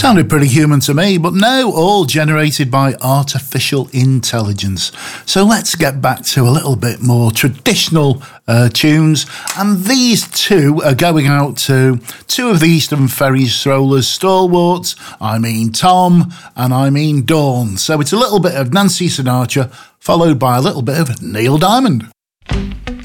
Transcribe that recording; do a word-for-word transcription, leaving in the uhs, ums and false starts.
Sounded pretty human to me, but no, all generated by artificial intelligence. So let's get back to a little bit more traditional uh, tunes. And these two are going out to two of the Eastern Ferry Strollers stalwarts. I mean Tom and I mean Dawn. So it's a little bit of Nancy Sinatra, followed by a little bit of Neil Diamond.